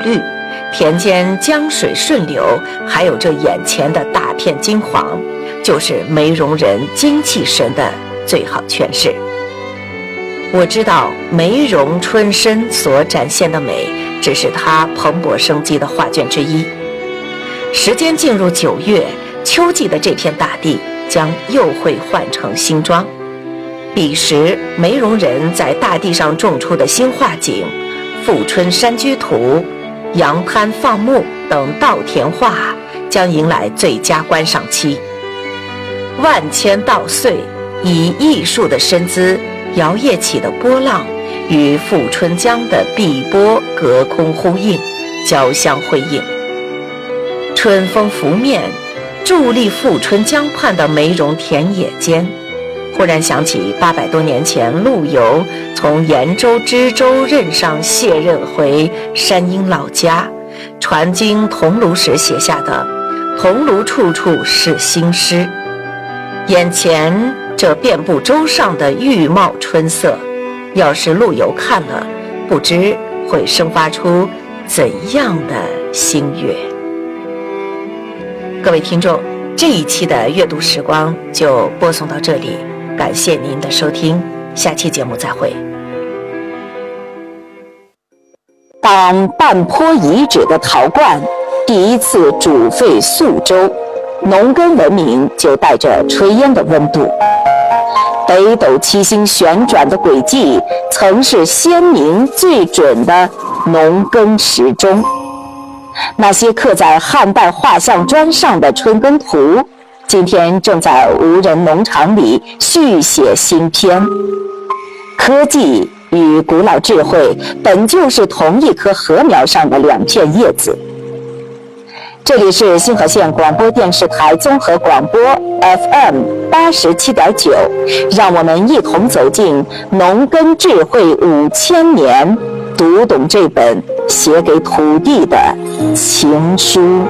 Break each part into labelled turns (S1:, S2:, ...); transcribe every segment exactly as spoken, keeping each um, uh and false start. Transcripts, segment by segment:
S1: 绿，田间江水顺流，还有这眼前的大片金黄，就是梅茸人精气神的最好诠释。我知道梅茸春深所展现的美，只是它蓬勃生机的画卷之一。时间进入九月，秋季的这片大地将又会换成新装。彼时梅茸人在大地上种出的新画景，富春山居图、扬滩放牧等稻田画将迎来最佳观赏期。万千稻穗以艺术的身姿摇曳起的波浪，与富春江的碧波隔空呼应，交相辉映。春风拂面，伫立富春江畔的梅茸田野间，忽然想起八百多年前陆游从延州知州任上卸任回山阴老家，传经桐庐时写下的“桐庐处处是新诗”。眼前这遍布洲上的郁茂春色，要是陆游看了，不知会生发出怎样的心悦。各位听众，这一期的阅读时光就播送到这里，感谢您的收听，下期节目再会。
S2: 当半坡遗址的陶罐第一次煮沸宿州，农耕文明就带着炊烟的温度。北斗七星旋转的轨迹，曾是先民最准的农耕时钟。那些刻在汉代画像砖上的春耕图，今天正在无人农场里续写新篇。科技与古老智慧本就是同一棵禾苗上的两片叶子。这里是星河县广播电视台综合广播 F M 八十七点九，让我们一同走进农耕智慧五千年，读懂这本写给土地的情书。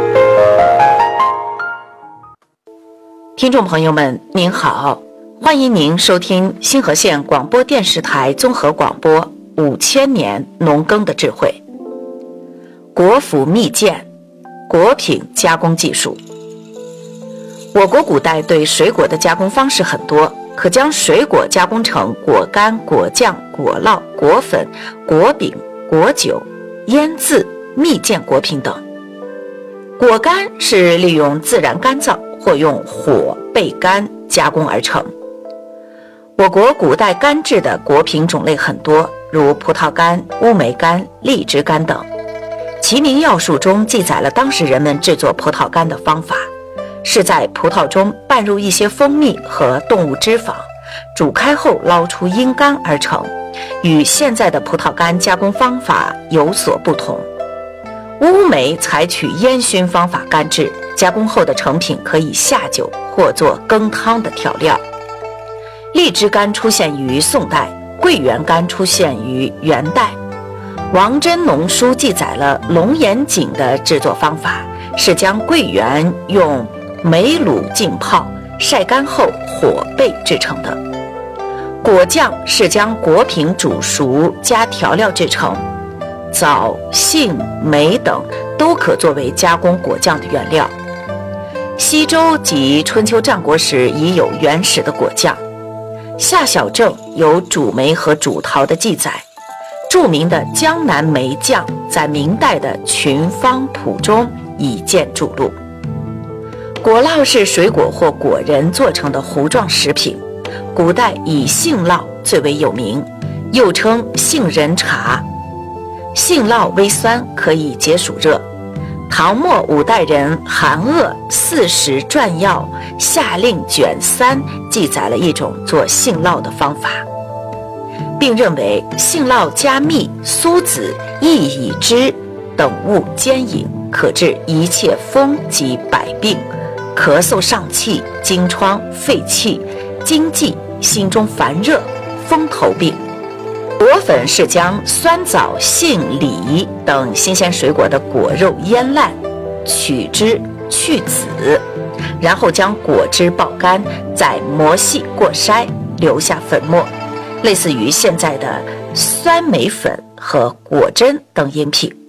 S1: 听众朋友们您好，欢迎您收听星河县广播电视台综合广播五千年农耕的智慧。国府秘鉴，果品加工技术。我国古代对水果的加工方式很多，可将水果加工成果干、果酱、果酪、果粉、果饼、果酒、腌渍、蜜饯果品等。果干是利用自然干燥或用火焙干加工而成。我国古代干制的果品种类很多，如葡萄干、乌梅干、荔枝干等。齐民要术中记载了当时人们制作葡萄干的方法，是在葡萄中拌入一些蜂蜜和动物脂肪，煮开后捞出阴干而成，与现在的葡萄干加工方法有所不同。乌梅采取烟熏方法干制，加工后的成品可以下酒或做羹汤的调料。荔枝干出现于宋代，桂圆干出现于元代。王真农书记载了龙眼井的制作方法，是将桂圆用梅卤浸泡，晒干后火焙制成的。果酱是将果品煮熟加调料制成，枣、杏、梅等都可作为加工果酱的原料。西周及春秋战国时已有原始的果酱。夏小正有煮梅和煮桃的记载。著名的江南梅酱在明代的《群芳谱》中已见注录。果酪是水果或果仁做成的糊状食品，古代以杏酪最为有名，又称杏仁茶。杏酪微酸，可以解暑热。唐末五代人韩鄂《四时传要夏令卷三》记载了一种做杏酪的方法，并认为杏酪加蜜、苏子、薏苡汁等物煎饮，可治一切风及百病，咳嗽上气、惊疮、肺气、经悸、心中烦热、风头病。果粉是将酸枣、杏、李等新鲜水果的果肉腌烂，取汁去籽，然后将果汁爆干，再磨细过筛，留下粉末，类似于现在的酸梅粉和果珍等饮品。